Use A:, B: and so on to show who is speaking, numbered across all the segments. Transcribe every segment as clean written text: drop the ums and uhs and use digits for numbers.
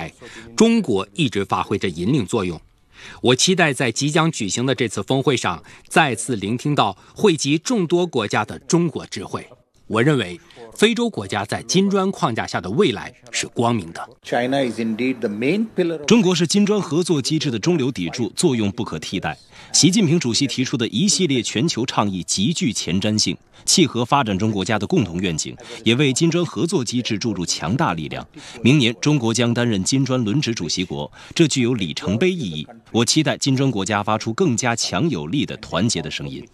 A: 来，中国一直发挥着引领作用。我期待在即将举行的这次峰会上，再次聆听到汇集众多国家的中国智慧。我认为，非洲国家在金砖框架下的未来是光明的。
B: 中国是金砖合作机制的中流砥柱，作用不可替代。习近平主席提出的一系列全球倡议极具前瞻性，契合发展中国家的共同愿景，也为金砖合作机制注入强大力量。明年中国将担任金砖轮值主席国，这具有里程碑意义。我期待金砖国家发出更加强有力的团结的声音。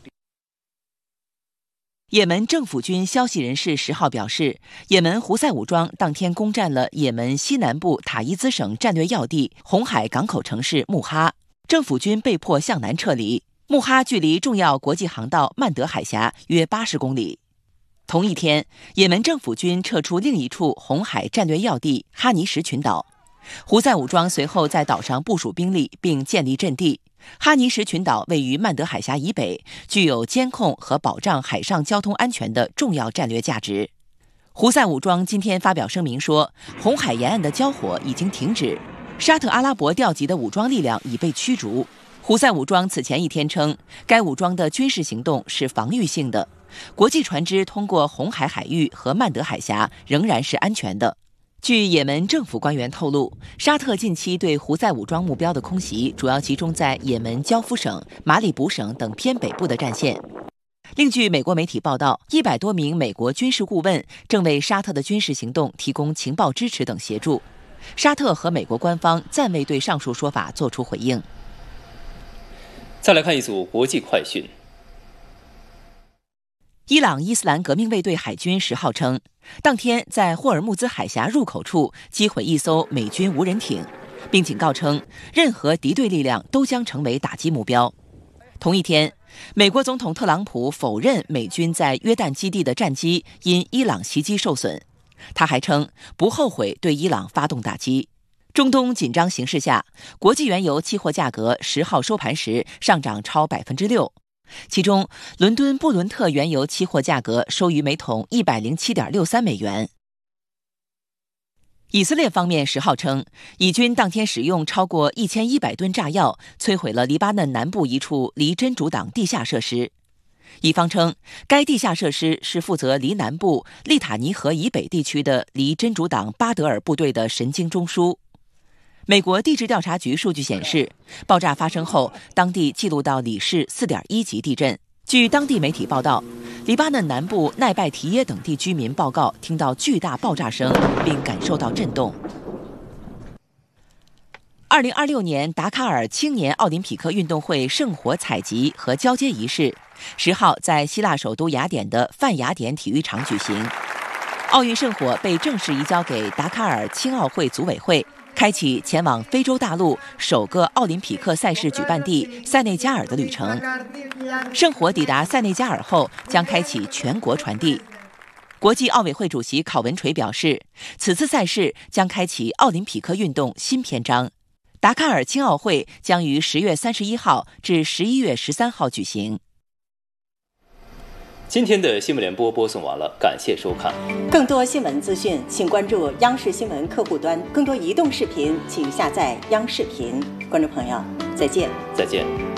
C: 也门政府军消息人士10号表示，也门胡塞武装当天攻占了也门西南部塔伊兹省战略要地红海港口城市穆哈，政府军被迫向南撤离。穆哈距离重要国际航道曼德海峡约80公里。同一天，也门政府军撤出另一处红海战略要地哈尼什群岛，胡塞武装随后在岛上部署兵力并建立阵地。哈尼什群岛位于曼德海峡以北，具有监控和保障海上交通安全的重要战略价值。胡塞武装今天发表声明说，红海沿岸的交火已经停止，沙特阿拉伯调集的武装力量已被驱逐。胡塞武装此前一天称，该武装的军事行动是防御性的，国际船只通过红海海域和曼德海峡仍然是安全的。据也门政府官员透露，沙特近期对胡塞武装目标的空袭主要集中在也门焦夫省、马里卜省等偏北部的战线。另据美国媒体报道，100多名美国军事顾问正为沙特的军事行动提供情报支持等协助。沙特和美国官方暂未对上述说法作出回应。
D: 再来看一组国际快讯。
C: 伊朗伊斯兰革命卫队海军10号称，当天在霍尔木兹海峡入口处击毁一艘美军无人艇，并警告称，任何敌对力量都将成为打击目标。同一天，美国总统特朗普否认美军在约旦基地的战机因伊朗袭击受损，他还称不后悔对伊朗发动打击。中东紧张形势下，国际原油期货价格10号收盘时上涨超 6%。其中，伦敦布伦特原油期货价格收于每桶 107.63 美元。以色列方面10号称，以军当天使用超过1100吨炸药，摧毁了黎巴嫩南部一处离真主党地下设施。以方称，该地下设施是负责离南部利塔尼河以北地区的离真主党巴德尔部队的神经中枢。美国地质调查局数据显示，爆炸发生后，当地记录到里氏 4.1 级地震。据当地媒体报道，黎巴嫩南部奈拜提耶等地居民报告听到巨大爆炸声，并感受到震动。2026年达喀尔青年奥林匹克运动会圣火采集和交接仪式10号在希腊首都雅典的泛雅典体育场举行。奥运圣火被正式移交给达喀尔青奥会组委会，开启前往非洲大陆首个奥林匹克赛事举办地塞内加尔的旅程。圣火抵达塞内加尔后，将开启全国传递。国际奥委会主席考文垂表示，此次赛事将开启奥林匹克运动新篇章。达喀尔青奥会将于10月31号至11月13号举行。
D: 今天的新闻联播播送完了，感谢收看。
E: 更多新闻资讯，请关注央视新闻客户端。更多移动视频，请下载央视频。观众朋友，再见。
D: 再见。